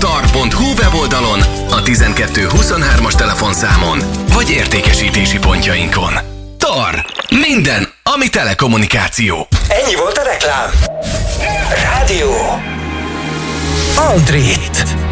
tar.hu weboldalon, a 1223-as telefonszámon, vagy értékesítési pontjainkon. TAR. Minden, ami telekommunikáció. Ennyi volt a reklám. Rádió. Andrit.